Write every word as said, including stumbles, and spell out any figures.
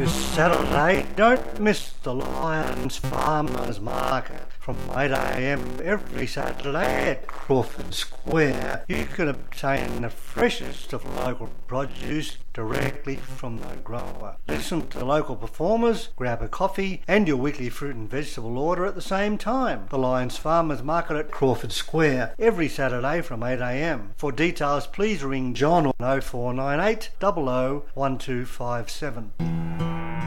This Saturday, don't miss the Lions Farmers Market from eight a m every Saturday at Crawford Square. You can obtain the freshest of local produce directly from the grower. Listen to local performers, grab a coffee and your weekly fruit and vegetable order at the same time. The Lions Farmers Market at Crawford Square every Saturday from eight a m. For details, please ring John on oh four nine eight, zero zero one two five seven.